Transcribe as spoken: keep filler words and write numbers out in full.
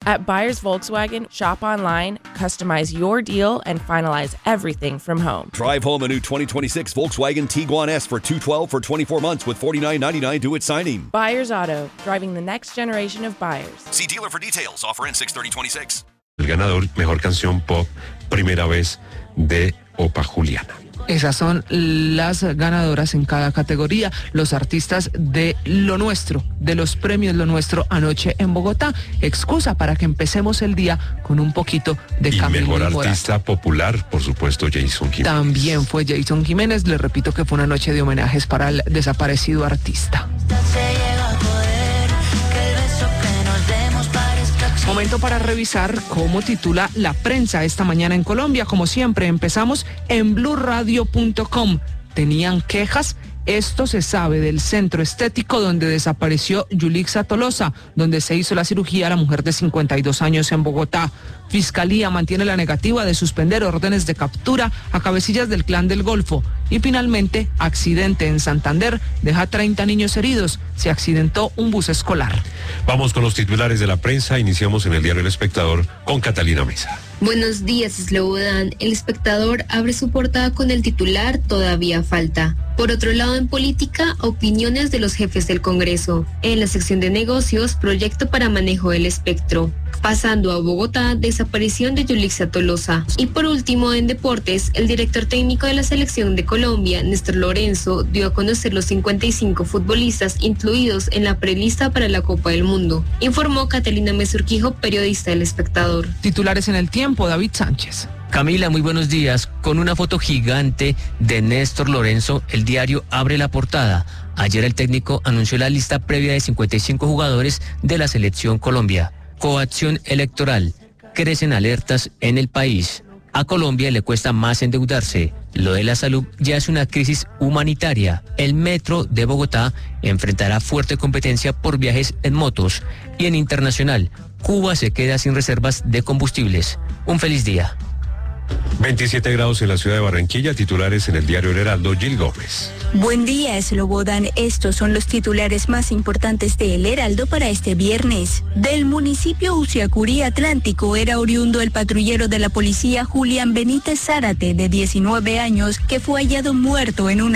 At Buyers Volkswagen, shop online, customize your deal, and finalize everything from home. Drive home a new twenty twenty-six Volkswagen Tiguan S for two hundred twelve for twenty-four months with forty-nine ninety-nine due at signing. Buyers Auto, driving the next generation of buyers. See dealer for details. Offer in six thirty twenty-six. El ganador, mejor canción pop, primera vez de Opa Juliana. Esas son las ganadoras en cada categoría, los artistas de Lo Nuestro, de los premios Lo Nuestro anoche en Bogotá. Excusa para que empecemos el día con un poquito de Y Camilo mejor y Morat. artista popular, por supuesto, Jason Jiménez. También fue Jason Jiménez, le repito que fue una noche de homenajes para el desaparecido artista. Momento para revisar cómo titula la prensa esta mañana en Colombia. Como siempre, empezamos en blue radio punto com. ¿Tenían quejas? Esto se sabe del centro estético donde desapareció Yulixa Tolosa, donde se hizo la cirugía a la mujer de cincuenta y dos años en Bogotá. Fiscalía mantiene la negativa de suspender órdenes de captura a cabecillas del Clan del Golfo. Y finalmente, accidente en Santander deja treinta niños heridos. Se accidentó un bus escolar. Vamos con los titulares de la prensa. Iniciamos en el diario El Espectador con Catalina Mesa. Buenos días, Slobodan. El Espectador abre su portada con el titular "Todavía falta". Por otro lado, en política, opiniones de los jefes del Congreso. En la sección de negocios, proyecto para manejo del espectro. Pasando a Bogotá, desaparición de Yulixa Tolosa. Y por último, en deportes, el director técnico de la selección de Colombia, Néstor Lorenzo, dio a conocer los cincuenta y cinco futbolistas incluidos en la prelista para la Copa del Mundo. Informó Catalina Mesurquijo, periodista del Espectador. Titulares en el tiempo, David Sánchez. Camila, muy buenos días. Con una foto gigante de Néstor Lorenzo, el diario abre la portada. Ayer el técnico anunció la lista previa de cincuenta y cinco jugadores de la selección Colombia. Coacción electoral. Crecen alertas en el país. A Colombia le cuesta más endeudarse. Lo de la salud ya es una crisis humanitaria. El metro de Bogotá enfrentará fuerte competencia por viajes en motos. Y en internacional, Cuba se queda sin reservas de combustibles. Un feliz día. veintisiete grados en la ciudad de Barranquilla, titulares en el diario El Heraldo, Gil Gómez. Buen día, Slobodan. Estos son los titulares más importantes de El Heraldo para este viernes. Del municipio Usiacurí Atlántico era oriundo el patrullero de la policía Julián Benítez Zárate, de diecinueve años, que fue hallado muerto en una